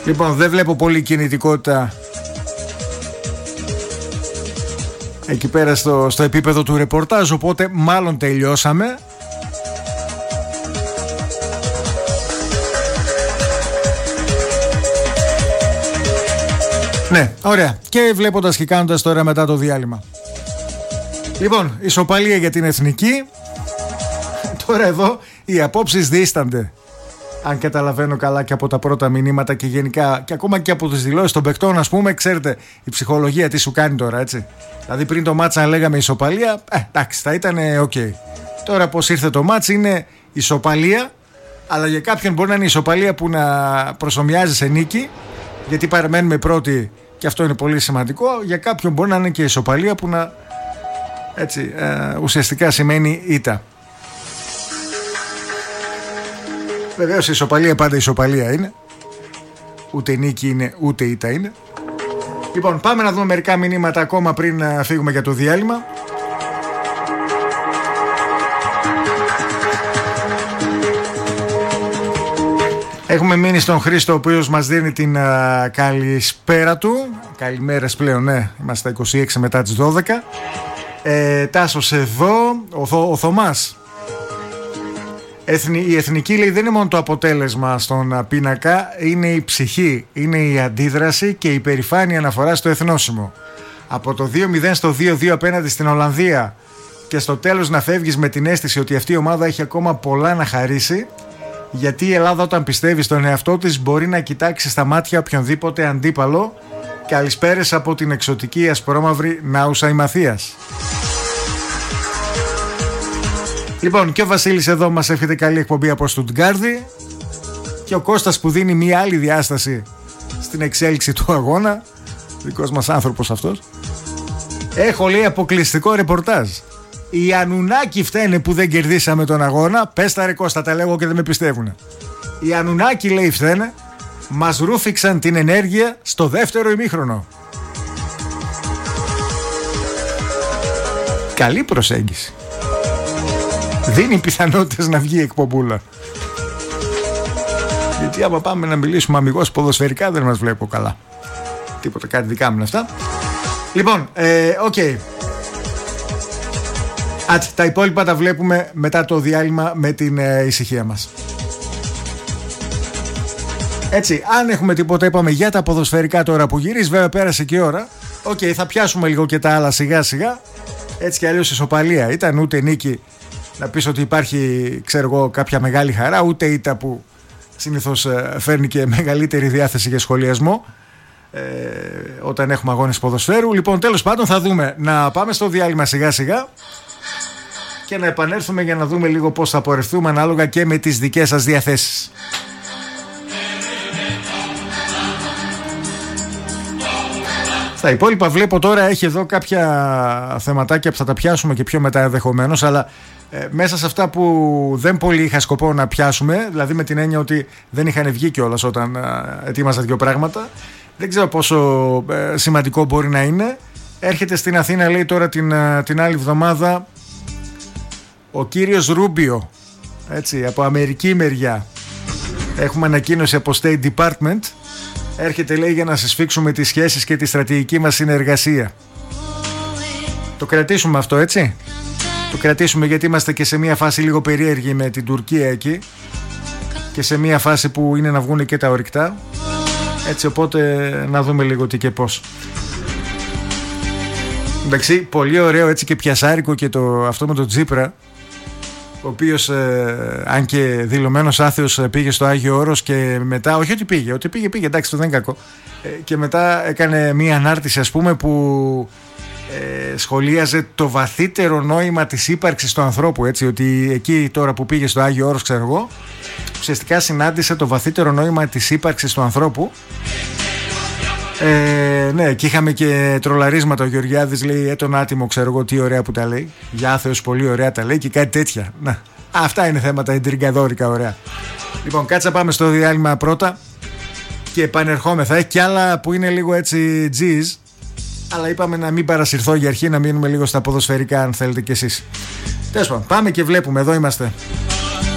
Λοιπόν, δεν βλέπω πολύ κινητικότητα εκεί πέρα στο επίπεδο του ρεπορτάζ, οπότε μάλλον τελειώσαμε. Ναι, ωραία. Και βλέποντας και κάνοντας τώρα μετά το διάλειμμα. Λοιπόν, ισοπαλία για την Εθνική. Τώρα εδώ οι απόψεις δίστανται. Αν καταλαβαίνω καλά και από τα πρώτα μηνύματα και γενικά και ακόμα και από τις δηλώσεις των παικτών, ας πούμε, ξέρετε η ψυχολογία τι σου κάνει τώρα, έτσι. Δηλαδή πριν το μάτς αν λέγαμε ισοπαλία, εντάξει, θα ήταν ok. Τώρα πως ήρθε το μάτς είναι ισοπαλία, αλλά για κάποιον μπορεί να είναι ισοπαλία που να προσομοιάζει σε νίκη, γιατί παραμένουμε πρώτοι και αυτό είναι πολύ σημαντικό. Για κάποιον μπορεί να είναι και ισοπαλία που να, έτσι, ουσιαστικά σημαίνει ήττα. Βεβαίως η ισοπαλία πάντα ισοπαλία είναι. Ούτε νίκη είναι, ούτε ήττα είναι. Λοιπόν, πάμε να δούμε μερικά μηνύματα ακόμα πριν φύγουμε για το διάλειμμα. Έχουμε μείνει στον Χρήστο, ο οποίος μας δίνει την καλησπέρα του. Καλημέρες πλέον, ναι, είμαστε 26 μετά τις 12. Τάσος εδώ, ο Θωμάς. Η Εθνική, λέει, δεν είναι μόνο το αποτέλεσμα στον πίνακα, είναι η ψυχή, είναι η αντίδραση και η περηφάνεια αναφορά στο εθνόσημο. Από το 2-0 στο 2-2 απέναντι στην Ολλανδία και στο τέλος να φεύγεις με την αίσθηση ότι αυτή η ομάδα έχει ακόμα πολλά να χαρίσει, γιατί η Ελλάδα όταν πιστεύει στον εαυτό της μπορεί να κοιτάξει στα μάτια οποιονδήποτε αντίπαλο. Καλησπέρες από την εξωτική ασπρόμαυρη Νάουσα η Μαθίας. Λοιπόν, και ο Βασίλης εδώ μας εύχεται καλή εκπομπή από Στουτγκάρδη. Και ο Κώστας που δίνει μια άλλη διάσταση στην εξέλιξη του αγώνα. Δικός μας άνθρωπος αυτός. Έχω, λέει, αποκλειστικό ρεπορτάζ. Οι Ανουνάκοι φταίνε που δεν κερδίσαμε τον αγώνα. Πες τα ρε Κώστα, τα λέγω και δεν με πιστεύουνε. Οι Ανουνάκοι, λέει, φταίνε. Μας ρούφηξαν την ενέργεια στο δεύτερο ημίχρονο. Καλή προσέγγιση. Δίνει πιθανότητες να βγει εκπομπούλα. Γιατί άμα πάμε να μιλήσουμε αμιγώς ποδοσφαιρικά δεν μας βλέπω καλά. Τίποτα, κάτι δικά μου είναι αυτά. Λοιπόν, οκ. Τα υπόλοιπα τα βλέπουμε μετά το διάλειμμα με την ησυχία μας. Έτσι, αν έχουμε τίποτα, είπαμε για τα ποδοσφαιρικά τώρα που γυρίζει. Βέβαια πέρασε και η ώρα. Οκ, θα πιάσουμε λίγο και τα άλλα σιγά σιγά. Έτσι κι αλλιώς ισοπαλία ήταν, ούτε νίκη να πεις ότι υπάρχει, ξέρω εγώ, κάποια μεγάλη χαρά, ούτε ήττα που συνήθως φέρνει και μεγαλύτερη διάθεση για σχολιασμό όταν έχουμε αγώνες ποδοσφαίρου. Λοιπόν, τέλος πάντων θα δούμε, να πάμε στο διάλειμμα σιγά σιγά και να επανέλθουμε για να δούμε λίγο πώς θα πορευτούμε ανάλογα και με τις δικές σας διαθέσεις. Στα υπόλοιπα βλέπω τώρα έχει εδώ κάποια θεματάκια που θα τα πιάσουμε και πιο μετά ενδεχομένως, αλλά μέσα σε αυτά που δεν πολύ είχα σκοπό να πιάσουμε, δηλαδή με την έννοια ότι δεν είχαν βγει κιόλας όταν ετοίμαζα δύο πράγματα, δεν ξέρω πόσο σημαντικό μπορεί να είναι. Έρχεται στην Αθήνα, λέει, τώρα την άλλη εβδομάδα ο κύριος Ρούμπιο, έτσι, από αμερική μεριά. Έχουμε ανακοίνωση από State Department. Έρχεται, λέει, για να συσφίξουμε τις σχέσεις και τη στρατηγική μας συνεργασία. Το κρατήσουμε αυτό, έτσι. Το κρατήσουμε γιατί είμαστε και σε μια φάση λίγο περίεργη με την Τουρκία εκεί και σε μια φάση που είναι να βγουν και τα ορυκτά. Έτσι, οπότε να δούμε λίγο τι και πώς. Εντάξει, πολύ ωραίο έτσι και πιασάρικο και αυτό με τον Τσίπρα, ο οποίος αν και δηλωμένος άθεος πήγε στο Άγιο Όρος και μετά, όχι ότι πήγε, εντάξει, το δεν είναι κακό, και μετά έκανε μία ανάρτηση, ας πούμε, που σχολίαζε το βαθύτερο νόημα της ύπαρξης του ανθρώπου, έτσι, ότι εκεί τώρα που πήγε στο Άγιο Όρος, ξέρω εγώ, ουσιαστικά συνάντησε το βαθύτερο νόημα της ύπαρξης του ανθρώπου. Ναι, και είχαμε και τρολαρίσματα. Ο Γεωργιάδης λέει τον άτιμο, ξέρω εγώ τι ωραία που τα λέει. Για άθεος πολύ ωραία τα λέει και κάτι τέτοια. Να, αυτά είναι θέματα εντριγκαδόρικα ωραία. Λοιπόν, κάτσα πάμε στο διάλειμμα πρώτα και επανερχόμεθα. Έχει κι άλλα που είναι λίγο έτσι τζιζ, αλλά είπαμε να μην παρασυρθώ για αρχή, να μείνουμε λίγο στα ποδοσφαιρικά αν θέλετε κι εσείς. Τέλος πάντων, πάμε και βλέπουμε, εδώ είμαστε.